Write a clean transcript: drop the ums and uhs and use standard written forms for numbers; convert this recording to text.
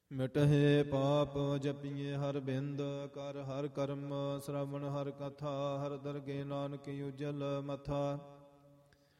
ਮਿਟਹਿ ਪਾਪ ਜਪੀਏ ਹਰ ਬਿੰਦ, ਕਰ ਹਰ ਕਰਮ, ਸ਼ਰਵਣ ਹਰ ਕਥਾ, ਹਰ ਦਰਗੇ ਨਾਨਕ ਉਜਲ ਮਥਾ।